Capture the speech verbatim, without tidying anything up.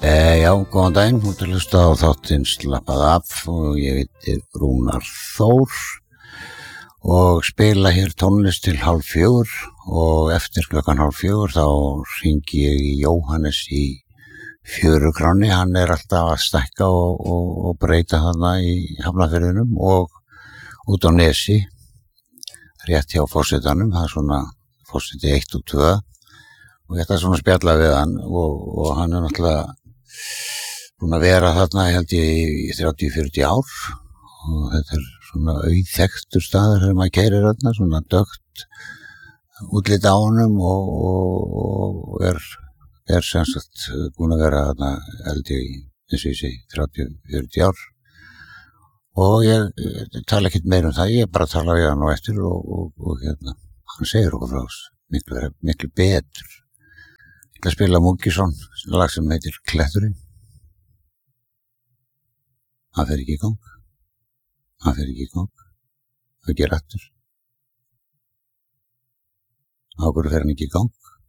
Eh, já, góðan daginn, þú ert að hlusta á þáttinn Slappað af og ég heiti Rúnar Þór og spila hér tónlist til hálf fjögur og eftir klukkan hálf fjögur þá hringi ég í Jóhannes í Fjörukráni, hann er alltaf að stækka og, og, og breyta þarna í Hafnarfirðinum og út á Nesi, rétt hjá forsetanum, það er svona forseti eitt og tvö og ég ætla svona að spjalla við hann og, og hann er náttúrulega búin að vera þarna held ég í þrjátíu til fjörutíu ár og þetta er svona auðþekktur staður þegar maður keyrir þarna, svona dökkt útlit á honum og, og, og er, er sem sagt búin að vera þarna held ég í, eins og ég segi, þrjátíu til fjörutíu ár og ég, ég tala ekkert meira um það, ég bara tala við hann og eftir og, og, og hérna, hann segir okkur frá þess, miklu, miklu betur. Ég ætla að spila Múkisson, lag sem heitir Kletturinn. Hann fer ekki í gang. Hann fer ekki í gang. Það ger aftur. Á hverju fer hann ekki í gang?